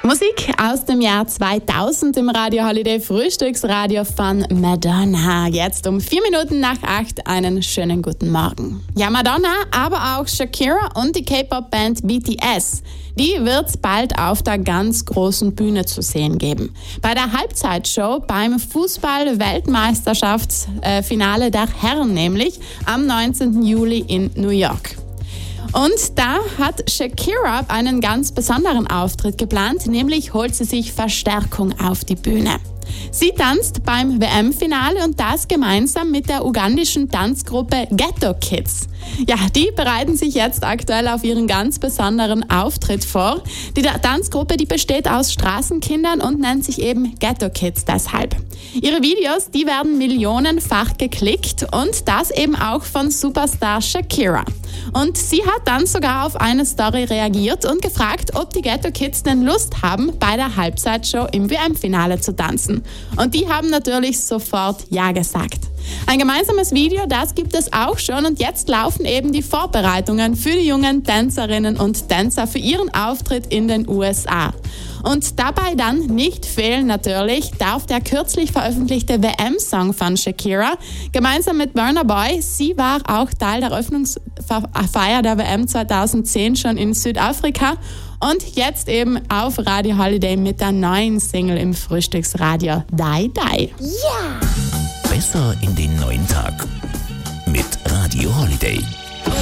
Musik aus dem Jahr 2000 im Radio Holiday Frühstücksradio von Madonna. Jetzt um 4 Minuten nach 8 einen schönen guten Morgen. Ja, Madonna, aber auch Shakira und die K-Pop-Band BTS. Die wird es bald auf der ganz großen Bühne zu sehen geben. Bei der Halbzeitshow beim Fußball-Weltmeisterschaftsfinale der Herren, nämlich am 19. Juli in New York. Und da hat Shakira einen ganz besonderen Auftritt geplant, nämlich holt sie sich Verstärkung auf die Bühne. Sie tanzt beim WM-Finale und das gemeinsam mit der ugandischen Tanzgruppe Ghetto Kids. Ja, die bereiten sich jetzt aktuell auf ihren ganz besonderen Auftritt vor. Die Tanzgruppe, die besteht aus Straßenkindern und nennt sich eben Ghetto Kids deshalb. Ihre Videos, die werden millionenfach geklickt und das eben auch von Superstar Shakira. Und sie hat dann sogar auf eine Story reagiert und gefragt, ob die Ghetto Kids denn Lust haben, bei der Halbzeitshow im WM-Finale zu tanzen. Und die haben natürlich sofort Ja gesagt. Ein gemeinsames Video, das gibt es auch schon und jetzt laufen eben die Vorbereitungen für die jungen Tänzerinnen und Tänzer für ihren Auftritt in den USA. Und dabei dann nicht fehlen natürlich darf der kürzlich veröffentlichte WM-Song von Shakira gemeinsam mit Burna Boy. Sie war auch Teil der Eröffnungsfeier der WM 2010 schon in Südafrika und jetzt eben auf Radio Holiday mit der neuen Single im Frühstücksradio Die Die. Ja! Besser in den neuen Tag mit Radio Holiday.